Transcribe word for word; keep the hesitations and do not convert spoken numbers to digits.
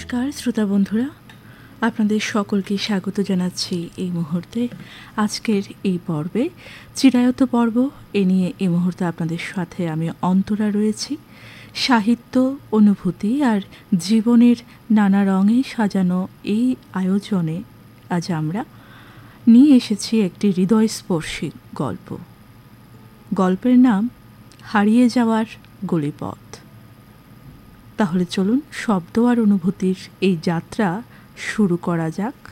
নমস্কার শ্রোতা বন্ধুরা, আপনাদের সকলকে স্বাগত জানাচ্ছি এই মুহূর্তে আজকের এই পর্বে। চিরায়ত পর্ব এ নিয়ে এই মুহূর্তে আপনাদের সাথে আমি অন্তরা রয়েছি। সাহিত্য, অনুভূতি আর জীবনের নানা রঙে সাজানো এই আয়োজনে আজ আমরা নিয়ে এসেছি একটি হৃদয়স্পর্শী গল্প। গল্পের নাম হারিয়ে যাওয়ার গলিপথ। তাহলে চলুন শব্দ আর অনুভূতির এই যাত্রা শুরু করা যাক।